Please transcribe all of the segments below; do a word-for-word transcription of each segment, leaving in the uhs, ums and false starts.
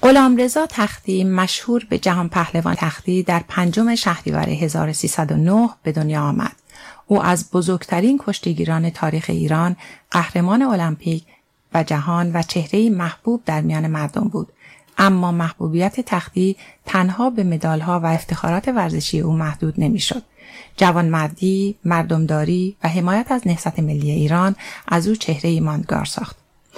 غلامرضا تختی مشهور به جهان پهلوان تختی در پنجم شهریور هزار و سیصد و نه به دنیا آمد. او از بزرگترین کشتیگیران تاریخ ایران، قهرمان المپیک و جهان و چهره‌ای محبوب در میان مردم بود. اما محبوبیت تختی تنها به مدال‌ها و افتخارات ورزشی او محدود نمی‌شد. جوانمردی، مردمداری و حمایت از نهضت ملی ایران از او چهره‌ای ماندگار ساخت.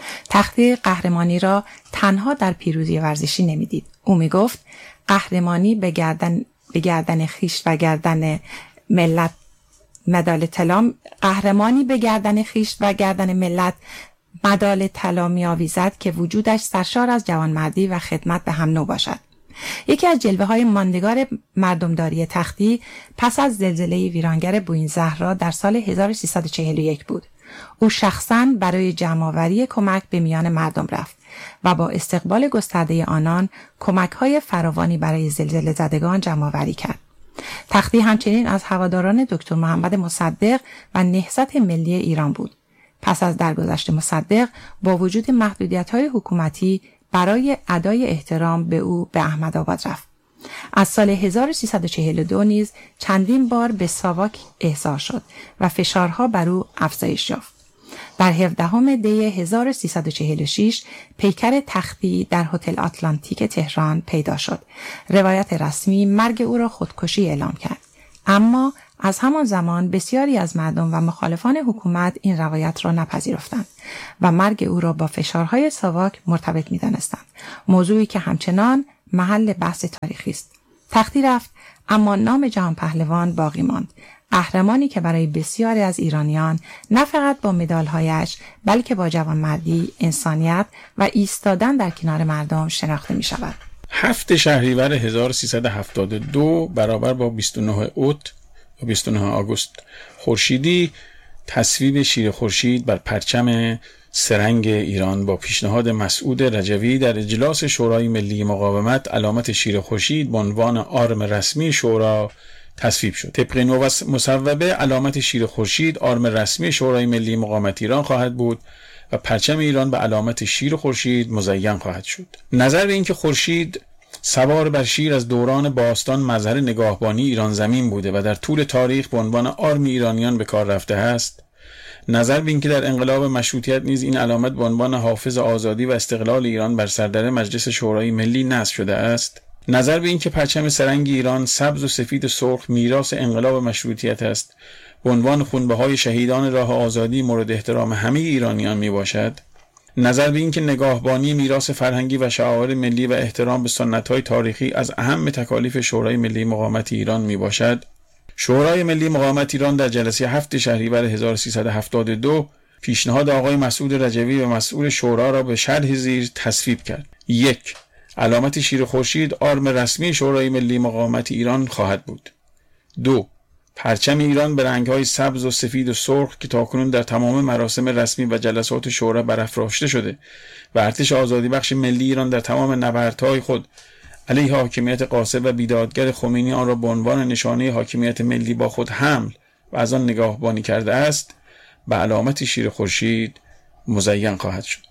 تختی قهرمانی را تنها در پیروزی ورزشی نمی‌دید. او می‌گفت قهرمانی به گردن به گردن خویش و گردن ملت مدال طلا قهرمانی به گردن خویش و گردن ملت مدال طلا می‌آویزد که وجودش سرشار از جوانمردی و خدمت به هم نوع باشد. یکی از جلوه‌های ماندگار مردمداری تختی پس از زلزله ویرانگر بوئین زهرا در سال هزار و سیصد و چهل و یک بود. او شخصاً برای جمع‌آوری کمک به میان مردم رفت و با استقبال گسترده آنان کمک‌های فراوانی برای زلزله زدگان جمع‌آوری کرد. تختی همچنین از هواداران دکتر محمد مصدق و نهضت ملی ایران بود. پس از درگذشت مصدق با وجود محدودیت‌های حکومتی برای ادای احترام به او به احمدآباد رفت. از سال هزار و سیصد و چهل و دو نیز چندین بار به ساواک احضار شد و فشارها بر او افزایش یافت. در هفدهم دی هزار و سیصد و چهل و شش پیکر تختی در هتل آتلانتیک تهران پیدا شد. روایت رسمی مرگ او را خودکشی اعلام کرد. اما از همان زمان بسیاری از مردم و مخالفان حکومت این روایت را نپذیرفتند و مرگ او را با فشارهای ساواک مرتبط می‌دانستند، موضوعی که همچنان محل بحث تاریخی است. تختی رفت اما نام جهان پهلوان باقی ماند، قهرمانی که برای بسیاری از ایرانیان نه فقط با مدال‌هایش بلکه با جوانمردی، انسانیت و ایستادن در کنار مردم شناخته می‌شود. هفت شهریور هزار و سیصد و هفتاد و دو برابر با بیست و نه اوت و بیست و نه آگوست خورشیدی تصویب شیر خورشید بر پرچم سرنگ ایران با پیشنهاد مسعود رجوی در اجلاس شورای ملی مقاومت علامت شیر خورشید به عنوان آرم رسمی شورا تصویب شد. طبق نوبت مصوبه علامت شیر خورشید آرم رسمی شورای ملی مقاومت ایران خواهد بود و پرچم ایران به علامت شیر خورشید مزین خواهد شد. نظر به اینکه خورشید سوار بر شیر از دوران باستان مظهر نگاهبانی ایران زمین بوده و در طول تاریخ به عنوان آرم ایرانیان به کار رفته است، نظر به اینکه در انقلاب مشروطیت نیز این علامت به عنوان حافظ آزادی و استقلال ایران بر سردر مجلس شورای ملی نصب شده است، نظر به اینکه پرچم سرنگ ایران سبز و سفید و سرخ میراث انقلاب مشروطیت است، به عنوان خونبه‌های شهیدان راه آزادی مورد احترام همه ایرانیان می باشد، نظر به اینکه نگاهبانی میراث فرهنگی و شعائر ملی و احترام به سنت‌های تاریخی از اهم تکالیف شورای ملی مقاومت ایران می باشد، شورای ملی مقاومت ایران در جلسه هفت شهریور هزار و سیصد و هفتاد و دو پیشنهاد آقای مسعود رجوی و مسئول شورا را به شرح زیر تصویب کرد. یک، علامت شیر خورشید آرم رسمی شورای ملی مقاومت ایران خواهد بود. دو، پرچم ایران به رنگ‌های سبز و سفید و سرخ که تاکنون در تمام مراسم رسمی و جلسات شورا برافراشته شده و ارتش آزادی بخش ملی ایران در تمام نبردهای خود علیه حاکمیت غاصب و بیدادگر خمینی آن را به عنوان نشانه حاکمیت ملی با خود حمل و از آن نگاهبانی کرده است، به علامت شیر خورشید مزین خواهد شد.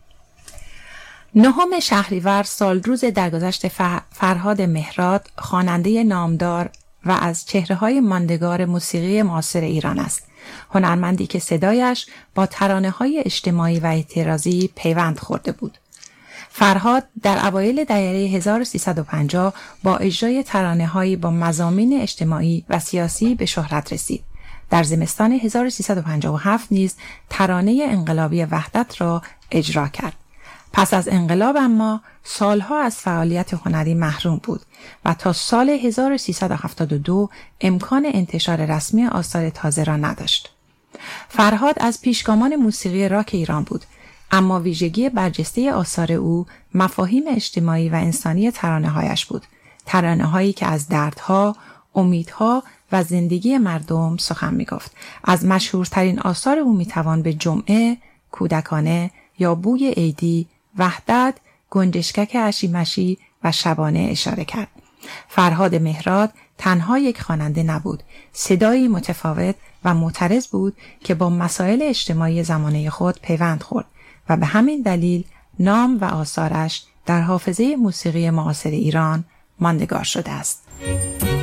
نهم شهریور سالروز درگذشت فرهاد مهراد، خواننده نامدار و از چهره‌های ماندگار موسیقی معاصر ایران است. هنرمندی که صدایش با ترانه‌های اجتماعی و اعتراضی پیوند خورده بود. فرهاد در اوایل دهه هزار و سیصد و پنجاه با اجرای ترانه‌هایی با مضامین اجتماعی و سیاسی به شهرت رسید. در زمستان هزار و سیصد و پنجاه و هفت نیز ترانه انقلابی وحدت را اجرا کرد. پس از انقلاب اما سالها از فعالیت هنری محروم بود و تا سال هزار و سیصد و هفتاد و دو امکان انتشار رسمی آثار تازه را نداشت. فرهاد از پیشگامان موسیقی راک ایران بود، اما ویژگی برجسته آثار او مفاهیم اجتماعی و انسانی ترانه‌هایش بود. ترانه‌هایی که از دردها، امیدها و زندگی مردم سخن می‌گفت. از مشهورترین آثار او می‌توان به جمعه، کودکانه یا بوی عیدی، وحدت، گنجشکک اشیمشی و شبانه اشاره کرد. فرهاد مهراد تنها یک خواننده نبود، صدایی متفاوت و معترض بود که با مسائل اجتماعی زمانه خود پیوند خورد و به همین دلیل نام و آثارش در حافظه موسیقی معاصر ایران ماندگار شده است.